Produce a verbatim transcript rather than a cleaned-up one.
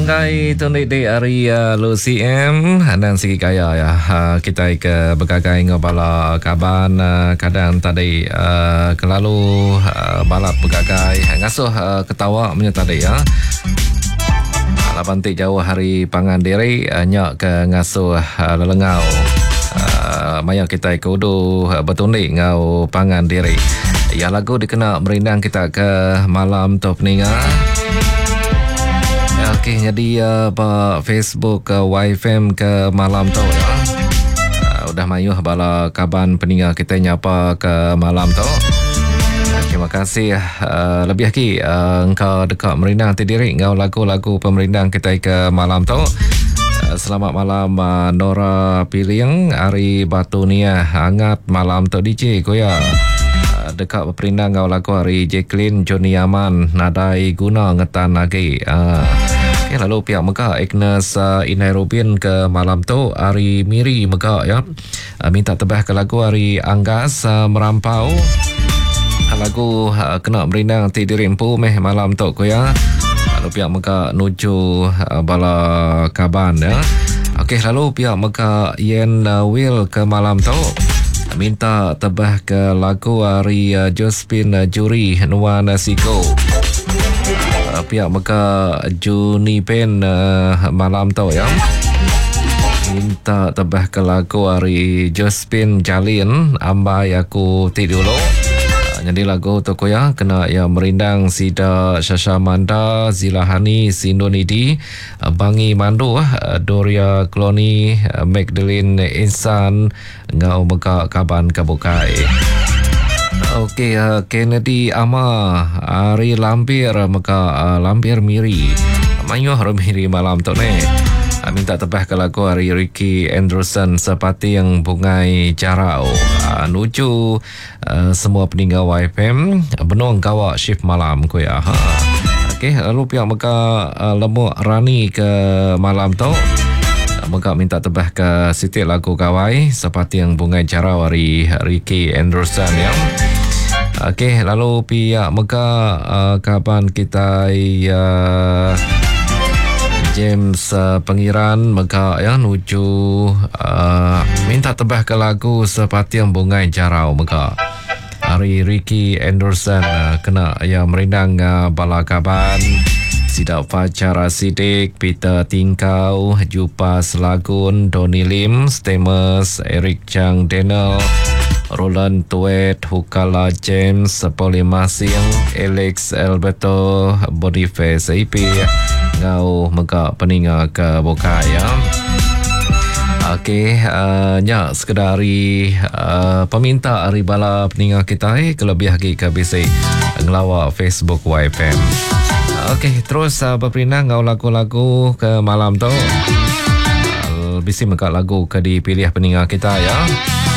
Banggai tunik di hari uh, Lu C M dan segi kaya ya. Uh, kita ke bergagai ngobala kaban uh, kadang tadi uh, kelalu uh, balap bergagai ngasuh uh, ketawa punya tadi ya. Lapan tik jauh hari pangan diri uh, nyak ke ngasuh uh, lelengau. Uh, maya kita ke udu uh, bertunik ngau pangan diri. Ya lagu dikena merindang kita ke malam top ninga. Okey, jadi uh, pak Facebook uh, Y F M ke malam tu ya. Uh, udah mayuh bala kaban peninggal kita nyapa ke malam tu. Uh, terima kasih uh, lebih lagi uh, engkau dekat merindang ti diri engkau lagu-lagu pemerindang kita ke malam tu. Uh, selamat malam uh, Nora Piliang, Ari Batu Nia, hangat malam tu D J Koya. Dekat berperindang kau lagu hari Jacqueline Johnny Aman nadai guna ngetan lagi uh, okay, lalu pihak Mekah Agnes uh, Inai Rubin ke malam tu hari Miri Mekah ya uh, minta tebah ke lagu hari Anggas uh, Merampau uh, lagu uh, kena berindang ti dirimpu meh malam tu ko ya lalu pihak Mekah nuju uh, bala kaban ya. Okey, lalu pihak Mekah Yen uh, Will ke malam tu minta tebah ke lagu hari uh, Josephine uh, Juri Nuan Siko. Uh, pihak Mekah Juni Pen uh, malam tu ya. Minta tebah ke lagu hari Josephine Jalin Ambai Aku Ti Dulu. Uh, jadi lagu tu ko ya kena ya merindang Sida Shashamanda Zilahani Sindonidi uh, Bangi Mandu uh, Doria Kloni uh, Magdalene Insan ngau meka kaban kabukai. Okey, uh, Kennedy Ama Ari Lampir meka uh, Lampir Miri mayuh Miri malam tu ni uh, minta tebah ke lagu hari Ricky Anderson Sepati yang bungai carau uh, nuju uh, semua peninggal Y F M benung kawak shift malam ko ya ha. Okey, lalu pihak meka uh, Lemuk Rani ke malam tu Maka minta tebah ke sitik lagu kawai seperti yang bungai carau hari Ricky Anderson ya. Okey, lalu pihak Meka uh, kapan kita uh, James uh, Pengiran Meka ya nuju uh, minta tebah ke lagu seperti yang bungai carau Meka hari Ricky Anderson uh, kena yang merindang uh, bala kaban Sidak Fajar Sidik, Peter Tingkau, Jupa Selagun, Donny Lim, Stemus, Eric Chang Daniel, Roland Tuet, Hukala James, Polimasing, Alex Alberto, Boniface A P, Ngau Mega Peninga ke Bokaya. Okey, uh, nya sekedari uh, peminta hari bala peninga kita eh, kelebih lagi ke B C ngelawak Facebook Y F M. Okey, terus uh, berperindang ngau lagu-lagu ke malam tu. Uh, bisi meka lagu ke dipilih peninggal kita ya.